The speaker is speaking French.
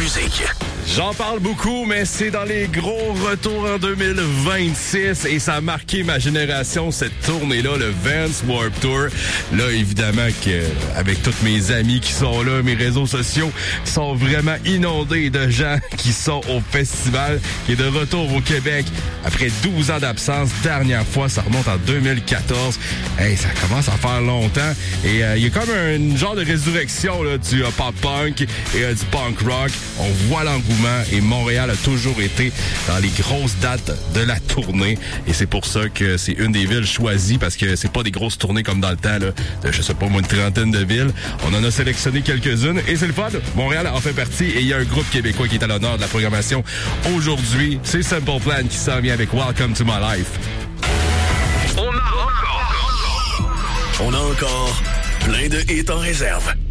musique. J'en parle beaucoup, mais c'est dans les gros retours en 2026 et ça a marqué ma génération, cette tournée-là, le Vans Warped Tour. Là, évidemment, avec tous mes amis qui sont là, mes réseaux sociaux sont vraiment inondés de gens qui sont au festival, qui est de retour au Québec après 12 ans d'absence. Dernière fois, ça remonte en 2014. Hey, ça commence à faire longtemps et il y a comme un genre de résurrection là, du pop-punk et du punk rock. On voit l'engouement et Montréal a toujours été dans les grosses dates de la tournée et c'est pour ça que c'est une des villes choisies parce que c'est pas des grosses tournées comme dans le temps là, de je sais pas moi une trentaine de villes. On en a sélectionné quelques-unes et c'est le fun. Montréal en fait partie et il y a un groupe québécois qui est à l'honneur de la programmation aujourd'hui. C'est Simple Plan qui s'en vient avec Welcome to My Life. On a encore plein de hits en réserve.